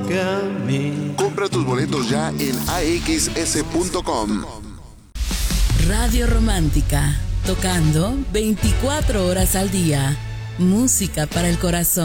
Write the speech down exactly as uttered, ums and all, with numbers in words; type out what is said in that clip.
que a mí. Compra tus boletos ya en a x s punto com. Radio Romántica, tocando veinticuatro horas al día. Música para el corazón.